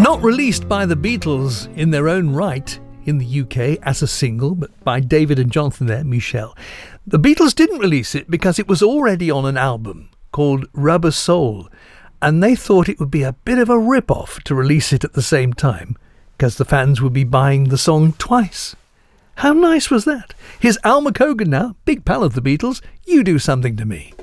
Not released by the Beatles in their own right in the UK as a single, but by David and Jonathan there, Michelle. The Beatles didn't release it because it was already on an album called Rubber Soul, and they thought it would be a bit of a rip-off to release it at the same time, because the fans would be buying the song twice. How nice was that? Here's Al McCogan now, big pal of the Beatles, You Do Something to Me.